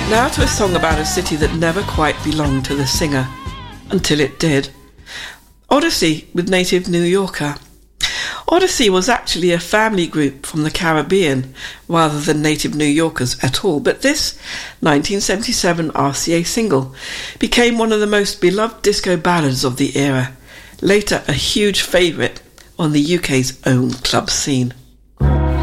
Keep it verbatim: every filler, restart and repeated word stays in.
Now to a song about a city that never quite belonged to the singer, until it did. Odyssey with Native New Yorker. Odyssey was actually a family group from the Caribbean rather than Native New Yorkers at all, but this nineteen seventy-seven R C A single became one of the most beloved disco ballads of the era, later a huge favourite on the U K's own club scene.